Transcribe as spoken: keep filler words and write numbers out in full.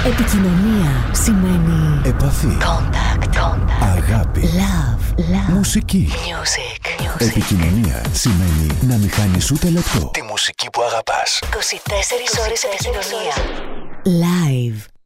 Επικοινωνία σημαίνει επαφή, contact, contact. αγάπη, Love, love. μουσική. Music, music. Επικοινωνία σημαίνει να μην χάνεις ούτε λεπτό τη μουσική που αγαπάς. είκοσι τέσσερις ώρες επικοινωνία. Live.